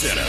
Center.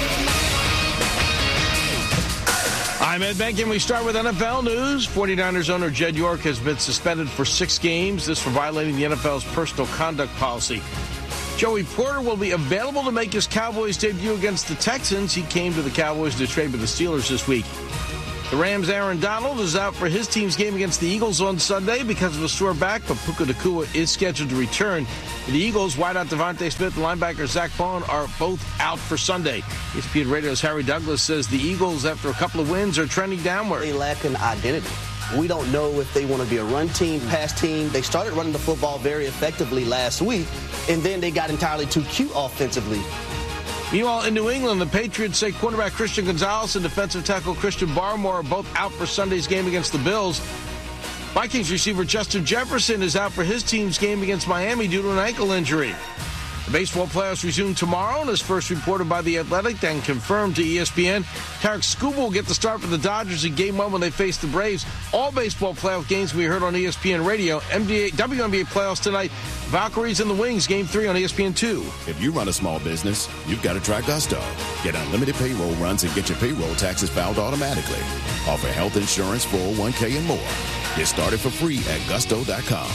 I'm Ed Benkin. We start with NFL news. 49ers owner Jed York has been suspended for 6 games. This for violating the NFL's personal conduct policy. Joey Porter will be available to make his Cowboys debut against the Texans. He came to the Cowboys to trade with the Steelers this week. The Rams' Aaron Donald is out for his team's game against the Eagles on Sunday because of a sore back, but Puka Nacua is scheduled to return. For the Eagles, wideout Devontae Smith and linebacker Zach Bond are both out for Sunday. ESPN Radio's Harry Douglas says the Eagles, after a couple of wins, are trending downward. They lack an identity. We don't know if they want to be a run team, pass team. They started running the football very effectively last week, and then they got entirely too cute offensively. Meanwhile, in New England, the Patriots say cornerback Christian Gonzalez and defensive tackle Christian Barmore are both out for Sunday's game against the Bills. Vikings receiver Justin Jefferson is out for his team's game against Miami due to an ankle injury. The baseball playoffs resume tomorrow, and as first reported by The Athletic and confirmed to ESPN, Tarek Skubal will get the start for the Dodgers in Game 1 when they face the Braves. All baseball playoff games we heard on ESPN Radio. WNBA playoffs tonight, Valkyries and the Wings, Game 3 on ESPN 2. If you run a small business, you've got to try Gusto. Get unlimited payroll runs and get your payroll taxes filed automatically. Offer health insurance, 401k, and more. Get started for free at gusto.com.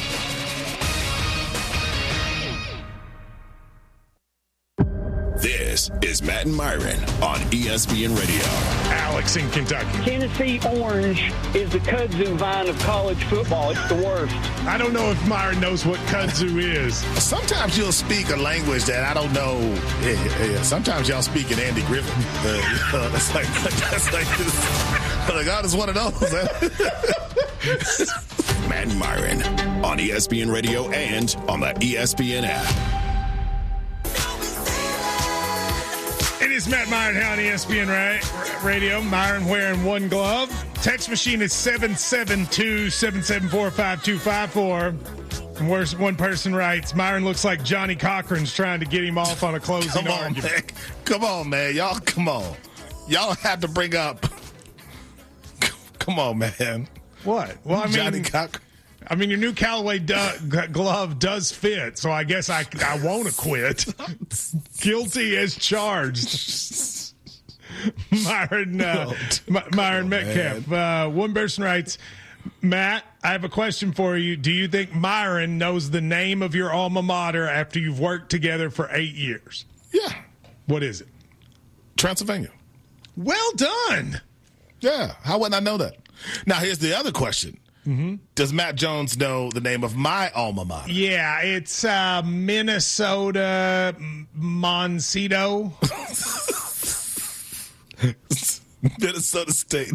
This is Matt and Myron on ESPN Radio. Alex in Kentucky. Tennessee Orange is the kudzu vine of college football. It's the worst. I don't know if Myron knows what kudzu is. Sometimes you'll speak a language that I don't know. Sometimes y'all speak in Andy Griffin. That's like God is one of those. Matt and Myron on ESPN Radio and on the ESPN app. It is Matt Myron here on ESPN Radio. Myron wearing one glove. Text machine is 772-774-5254. And one person writes, Myron looks like Johnny Cochran's trying to get him off on a closing argument. Man. Come on, man. Y'all, come on. Y'all have to bring up. Come on, man. What? Well, I mean, Johnny Cochran. I mean, your new Callaway glove does fit, so I guess I won't acquit. Guilty as charged. Myron Metcalf. One person writes, Matt, I have a question for you. Do you think Myron knows the name of your alma mater after you've worked together for 8 years? Yeah. What is it? Transylvania. Well done. Yeah. How wouldn't I know that? Now, here's the other question. Mm-hmm. Does Matt Jones know the name of my alma mater? Yeah, it's Minnesota Moncito. Minnesota State.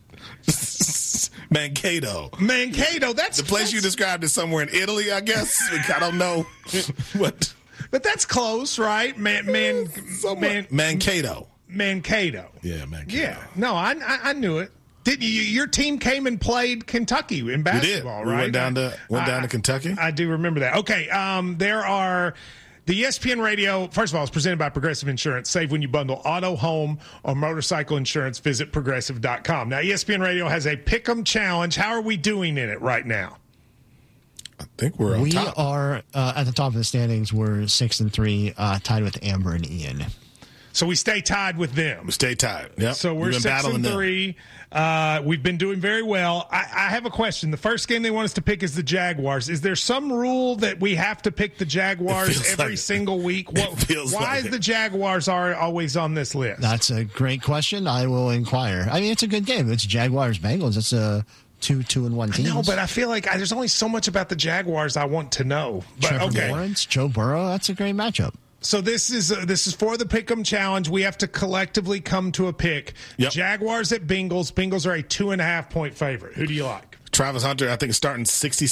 Mankato. That's the place you described is somewhere in Italy, I guess. I don't know what. But that's close, right? Mankato. Mankato. Yeah, Mankato. Yeah. No, I knew it. Did you? Your team came and played Kentucky in basketball, we did. right? We went down to Kentucky. I do remember that. Okay, there are the ESPN Radio. First of all, it's presented by Progressive Insurance. Save when you bundle auto, home, or motorcycle insurance. Visit progressive.com. Now, ESPN Radio has a Pick'em challenge. How are we doing in it right now? I think we're on top. We are at the top of the standings. We're 6-3, tied with Amber and Ian. So we stay tied with them. We stay tied. Yep. So we're 6-3. We've been doing very well. I have a question. The first game they want us to pick is the Jaguars. Is there some rule that we have to pick the Jaguars every single week? Why is the Jaguars always on this list? That's a great question. I will inquire. I mean, it's a good game. It's Jaguars-Bengals. It's a 2-1 teams. No, but I feel like there's only so much about the Jaguars I want to know. But Trevor Lawrence, Joe Burrow. That's a great matchup. So this is for the Pick'em challenge. We have to collectively come to a pick. Yep. Jaguars at Bengals. Bengals are a 2.5-point favorite. Who do you like? Travis Hunter, I think, is starting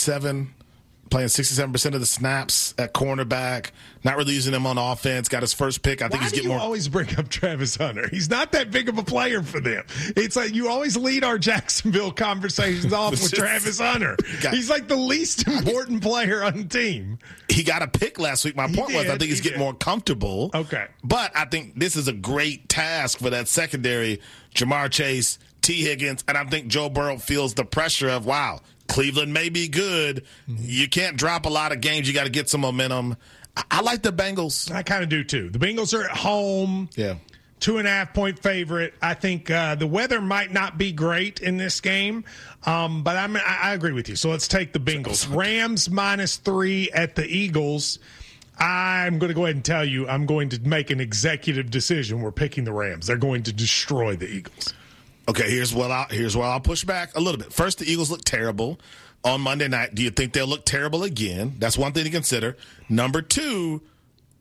67% of the snaps at cornerback. Not really using him on offense. Got his first pick. I think he's getting more. Why do you always bring up Travis Hunter? He's not that big of a player for them. It's like you always lead our Jacksonville conversations off with Travis Hunter. He's like the least important player on the team. He got a pick last week. My point was I think he's getting more comfortable. Okay. But I think this is a great task for that secondary, Jamar Chase, T. Higgins, and I think Joe Burrow feels the pressure of, wow, Cleveland may be good. You can't drop a lot of games. You got to get some momentum. I like the Bengals. I kind of do, too. The Bengals are at home. Yeah. 2.5-point favorite. I think the weather might not be great in this game, but I agree with you. So let's take the Bengals. Rams -3 at the Eagles. I'm going to go ahead and tell you I'm going to make an executive decision. We're picking the Rams. They're going to destroy the Eagles. Okay, here's where I'll push back a little bit. First, the Eagles look terrible on Monday night. Do you think they'll look terrible again? That's one thing to consider. Number 2,